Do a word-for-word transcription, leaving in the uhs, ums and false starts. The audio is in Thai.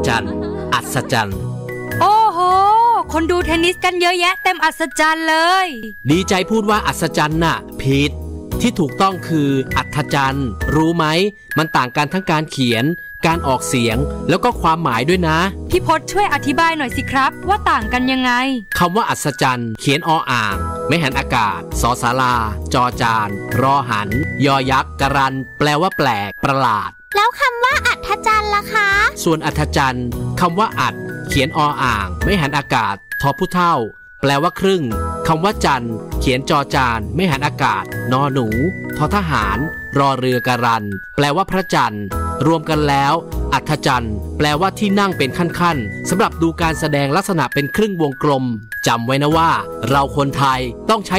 จรรย์อัศจรรย์โอ้โหคนดูเทนนิสกันเยอะแยะเต็มอัศจรรย์เลยดีใจพูดว่าอัศจรรย์น่ะผิดที่ถูกต้องคืออัศจรรย์รู้ไหมมันต่างกันทั้งการเขียนการออกเสียงแล้วก็ความหมายด้วยนะพี่พจน์ช่วยอธิบายหน่อยสิครับว่าต่างกันยังไงคำว่าอัศจรรย์เขียนออ่างไม่หันอากาศสอศาลาจอจานรอหันยอยักษ์กรันแปลว่าแปลกประหลาดแล้วคำว่าอัศจรรย์ล่ะคะส่วนอัศจรรย์คำว่าอัศเขียนออ่างไม่หันอากาศทอผู้เท่าแปลว่าครึ่งคำว่าจันทร์เขียนจอจานไม่หันอากาศนอหนูทอทหารรอเรือกรันแปลว่าพระจันทร์รวมกันแล้วอัศจรรย์แปลว่าที่นั่งเป็นขั้นๆสำหรับดูการแสดงลักษณะเป็นครึ่งวงกลมจำไว้นะว่าเราคนไทยต้องใช้